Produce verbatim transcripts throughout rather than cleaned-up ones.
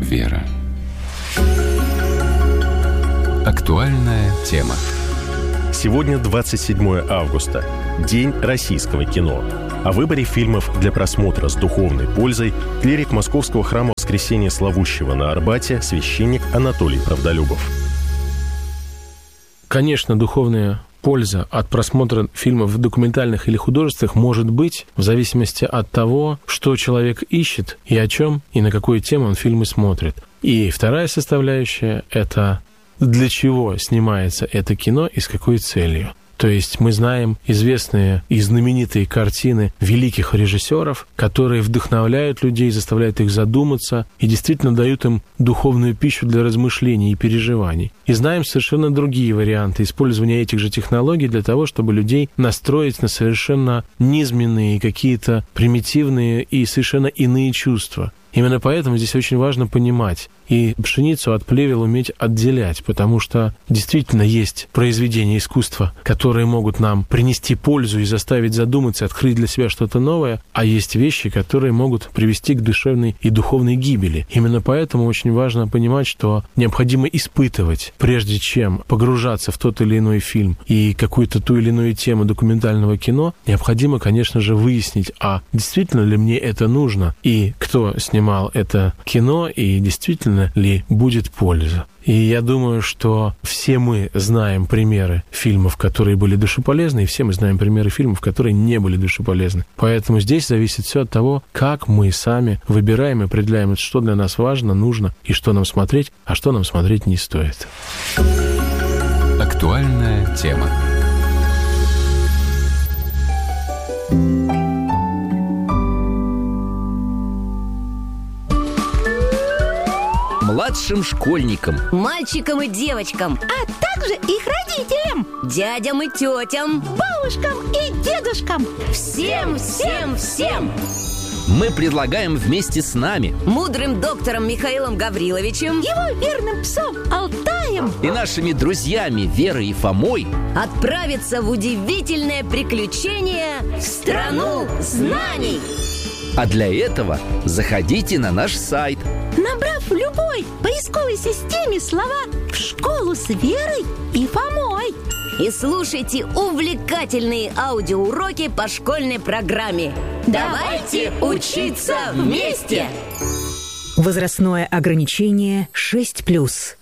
«Вера». Актуальная тема. Сегодня двадцать седьмое августа, День российского кино. О выборе фильмов для просмотра с духовной пользой клирик Московского храма Воскресения Славущего на Арбате, священник Анатолий Правдолюбов. Конечно, духовная польза от просмотра фильмов документальных или художественных может быть в зависимости от того, что человек ищет и о чем, и на какую тему он фильмы смотрит. И вторая составляющая – это для чего снимается это кино и с какой целью. То есть мы знаем известные и знаменитые картины великих режиссеров, которые вдохновляют людей, заставляют их задуматься и действительно дают им духовную пищу для размышлений и переживаний. И знаем совершенно другие варианты использования этих же технологий для того, чтобы людей настроить на совершенно низменные, какие-то примитивные и совершенно иные чувства. Именно поэтому здесь очень важно понимать и пшеницу от плевел уметь отделять, потому что действительно есть произведения искусства, которые могут нам принести пользу и заставить задуматься, открыть для себя что-то новое, а есть вещи, которые могут привести к душевной и духовной гибели. Именно поэтому очень важно понимать, что необходимо испытывать, прежде чем погружаться в тот или иной фильм и какую-то ту или иную тему документального кино, необходимо, конечно же, выяснить, а действительно ли мне это нужно, и кто снимал это кино, и действительно ли будет польза. И я думаю, что все мы знаем примеры фильмов, которые были душеполезны, и все мы знаем примеры фильмов, которые не были душеполезны. Поэтому здесь зависит все от того, как мы сами выбираем и определяем, что для нас важно, нужно, и что нам смотреть, а что нам смотреть не стоит. Актуальная тема. Младшим школьникам, мальчикам и девочкам, а также их родителям, дядям и тетям, бабушкам и дедушкам. Всем, всем, всем! Мы предлагаем вместе с нами, мудрым доктором Михаилом Гавриловичем, его верным псом Алтаем и нашими друзьями Верой и Фомой отправиться в удивительное приключение в страну знаний. А для этого заходите на наш сайт. Набрав в любой поисковой системе слова «В школу с Верой и Фомой», и слушайте увлекательные аудиоуроки по школьной программе. Давайте учиться вместе! Возрастное ограничение шесть плюс.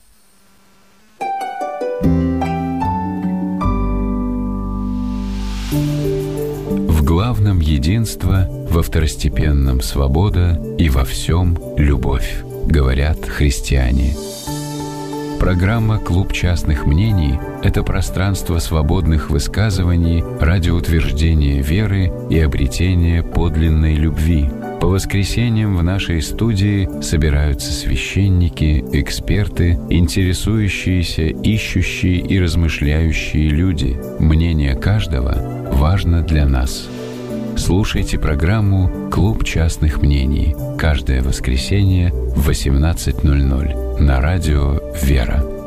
В главном единство, во второстепенном свобода и во всем любовь, говорят христиане. Программа «Клуб частных мнений» — это пространство свободных высказываний ради утверждения веры и обретения подлинной любви. По воскресеньям в нашей студии собираются священники, эксперты, интересующиеся, ищущие и размышляющие люди. Мнение каждого важно для нас. Слушайте программу «Клуб частных мнений» каждое воскресенье в восемнадцать ноль ноль на радио «Вера».